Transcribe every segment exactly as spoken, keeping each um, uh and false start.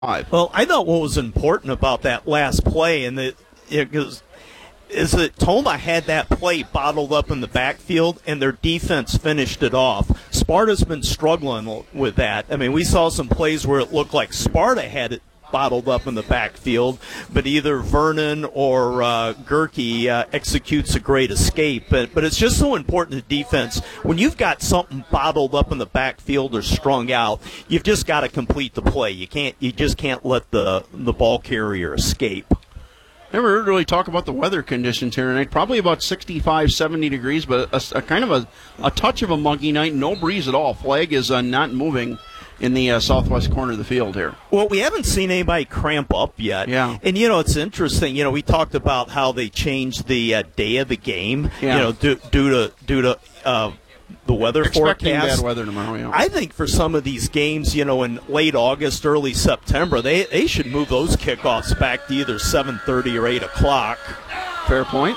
Well, I thought what was important about that last play, and that it was, is that Toma had that play bottled up in the backfield, and their defense finished it off. Sparta's been struggling with that. I mean, we saw some plays where it looked like Sparta had it bottled up in the backfield, but either Vernon or uh, Gerke uh, executes a great escape. But, but it's just so important to defense. When you've got something bottled up in the backfield or strung out, you've just got to complete the play. You can't. You just can't let the the ball carrier escape. Never heard really talk about the weather conditions here tonight. Probably about sixty-five, seventy degrees, but a, a kind of a, a touch of a muggy night. No breeze at all. Flag is uh, not moving in the uh, southwest corner of the field here. Well, we haven't seen anybody cramp up yet. Yeah. And, you know, it's interesting. You know, we talked about how they changed the uh, day of the game, yeah. you know, due, due to due to uh, the weather Expecting forecast. bad weather tomorrow, yeah. I think for some of these games, you know, in late August, early September, they, they should move those kickoffs back to either seven thirty or eight o'clock. Fair point.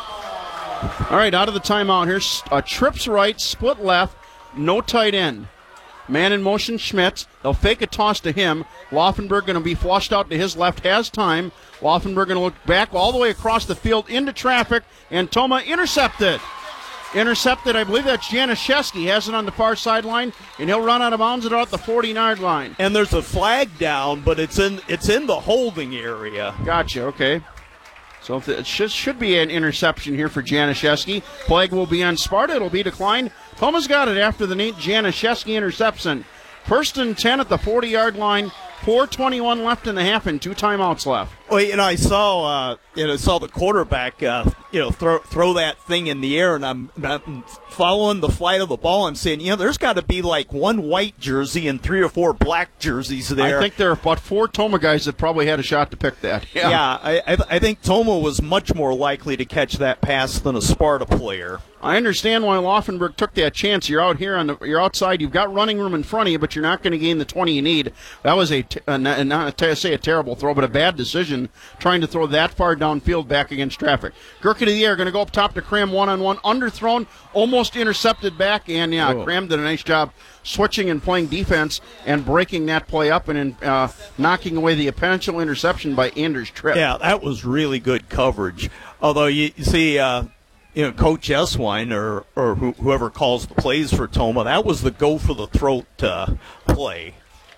All right, out of the timeout here. Uh, trips right, split left, no tight end. Man in motion, Schmitz. They'll fake a toss to him. Laufenberg going to be flushed out to his left, has time. Laufenberg going to look back all the way across the field into traffic, and Toma intercepted. Intercepted, I believe that's Januszewski. Has it on the far sideline, and he'll run out of bounds at about the forty-yard line. And there's a flag down, but it's in it's in the holding area. Gotcha, okay. So if it should, should be an interception here for Januszewski. Flag will be on Sparta. It'll be declined. Toma's got it after the Nate Januszewski interception. First and ten at the forty-yard line. four twenty-one left in the half and two timeouts left. Well, you know, I saw, uh, you know, saw the quarterback, uh, you know, throw throw that thing in the air, and I'm, I'm following the flight of the ball and saying, you know, there's got to be like one white jersey and three or four black jerseys there. I think there are about four Toma guys that probably had a shot to pick that. Yeah, yeah I, I, I think Toma was much more likely to catch that pass than a Sparta player. I understand why Laufenberg took that chance. You're out here on the, you're outside. You've got running room in front of you, but you're not going to gain the twenty you need. That was a, t- a not to say a terrible throw, but a bad decision trying to throw that far downfield back against traffic. Gerke to the air, going to go up top to Cram one-on-one, underthrown, almost intercepted back, and yeah, oh. Cram did a nice job switching and playing defense and breaking that play up and uh, knocking away the potential interception by Anders Tripp. Yeah, that was really good coverage. Although you, you see. Uh, You know, Coach Eswine or, or who, whoever calls the plays for Toma, that was the go-for-the-throat uh, play.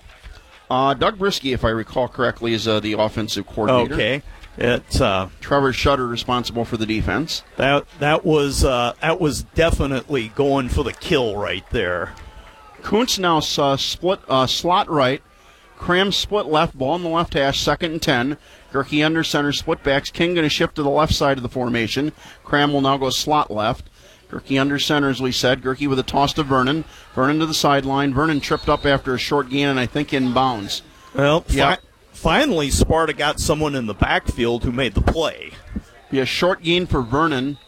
Uh, Doug Brisky, if I recall correctly, is uh, the offensive coordinator. Okay. It's uh, Trevor Shutter responsible for the defense. That that was uh, that was definitely going for the kill right there. Kuntz now uh, split uh, slot right. Cram split left, ball in the left hash, second and ten. Gerke under center, split backs. King going to shift to the left side of the formation. Cram will now go slot left. Gerke under center, as we said. Gerke with a toss to Vernon. Vernon to the sideline. Vernon tripped up after a short gain and I think in bounds. Well, yep. fi- finally Sparta got someone in the backfield who made the play. Be a short gain for Vernon.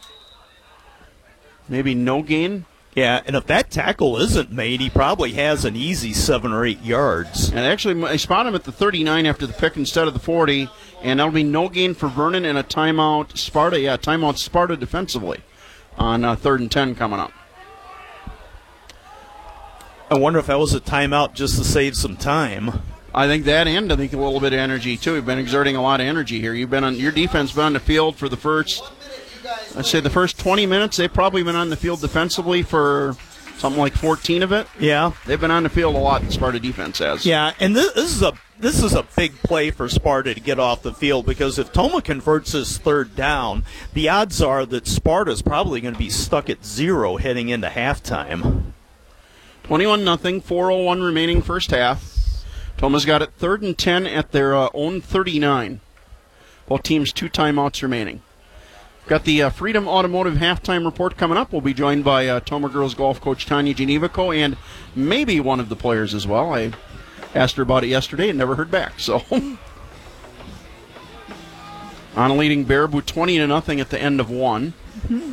Maybe no gain. Yeah, and if that tackle isn't made, he probably has an easy seven or eight yards. And actually, I spot him at the thirty-nine after the pick instead of the forty, and that'll be no gain for Vernon and a timeout Sparta. Yeah, timeout Sparta defensively on uh, third and ten coming up. I wonder if that was a timeout just to save some time. I think that, and I think a little bit of energy too. You've been exerting a lot of energy here. You've been on your defense been on the field for the first. I'd say the first twenty minutes, they've probably been on the field defensively for something like fourteen of it. Yeah. They've been on the field a lot, the Sparta defense has. Yeah, and this, this is a this is a big play for Sparta to get off the field, because if Toma converts his third down, the odds are that Sparta's probably going to be stuck at zero heading into halftime. twenty-one nothing, four oh one remaining first half. Toma's got it third and ten at their uh, own thirty-nine. Both teams two timeouts remaining. Got the uh, Freedom Automotive halftime report coming up. We'll be joined by uh, Toma Girls Golf coach Tanya Genevico and maybe one of the players as well. I asked her about it yesterday and never heard back. So, on a leading Baraboo twenty to nothing at the end of one. Mm-hmm.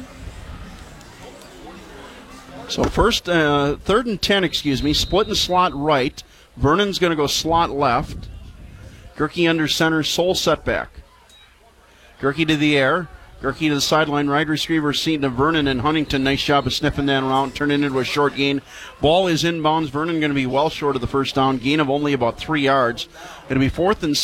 So first, uh, third and ten, excuse me, split and slot right. Vernon's going to go slot left. Gerke under center, sole setback. Gerke to the air. Gerke to the sideline. Right receiver seen to Vernon and Huntington. Nice job of sniffing that around, turning it into a short gain. Ball is inbounds. Vernon going to be well short of the first down. Gain of only about three yards. Going to be fourth and